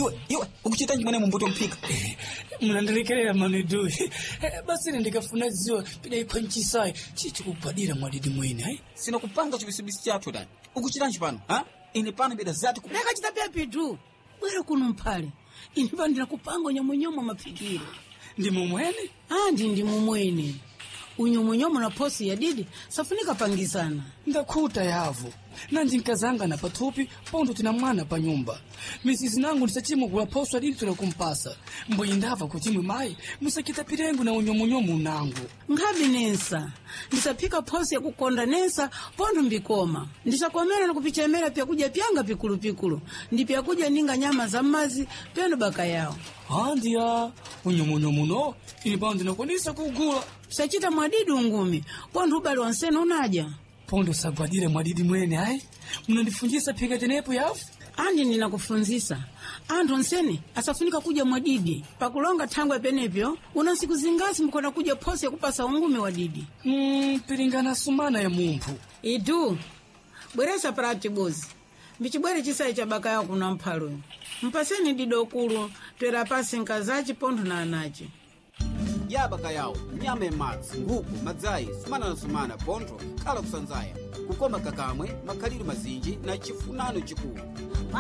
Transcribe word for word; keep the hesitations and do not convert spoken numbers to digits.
iwe iwe ukuchita njimene mumbuto mpika mnandirekerera manedu basi ndikafuna ziwa pida ikhonchisayi chichi kubadira mwadidi mwene hai sina kupanga chibisibisi chathu dani ukuchita njipano ha ine pano bida zati ku leka chita pia pitu bwera kuno mphale ine pano ndinakupanga unyomonyomo mapikiro ndi mumwene ah ndi ndi mumwene unyomonyomo na posi ya didi safunika pangisana ndakhuta yavo nanji nkazanga na pathupi pondo tina mwana pa nyumba misisi nangu ndisachimwe kula poso adidi tula kumpasa mboyi ndava kuchimwe mayi musakita pirengu na unyomonyomo nangu nkhabi nensa ndisaphika posi ya kukonda nensa pondo mbikoma ndisakomera na kupichemera pya kuja pyanga pikulu pikulu ndi pya kuja ninga nyama za mazi pendo baka yao handiya unyomonyomo no ini pano ndinakwanisa kugula sachita mwadidi ungumi pondo ubali wansene unaja pondo sagwadire mwadidi mwene hai mnandifunjisa phika tenepo yafu andi ninakufunzisa anthu nsene asafunika kuja mwadidi pakulonga thangwe penepyo una siku zingasi mkona kuja posi ya kupasa ungumi wa didi mm, piringana sumana ya mumphu idu bweresa prati bozi mbichibwere chisayi cha baka yao kuna mphalo mpaseni dido kulu twera pasi nkazachi pondo na anachi yabaka yawo nyama emadzi nguku madzayi sumana na sumana pontho khala kusanzaya kukoma kakamwe makhaliro mazinji na chifunano chikulu